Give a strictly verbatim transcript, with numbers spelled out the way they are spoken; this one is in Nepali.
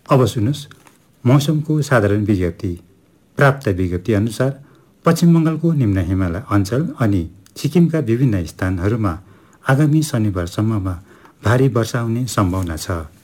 अब सुन्नुहोस् मौसमको साधारण विज्ञप्ति। प्राप्त विज्ञप्ति अनुसार पश्चिम बङ्गालको निम्न हिमालय अञ्चल अनि सिक्किमका विभिन्न स्थानहरूमा आगामी शनिबारसम्ममा भारी वर्षा हुने सम्भावना छ।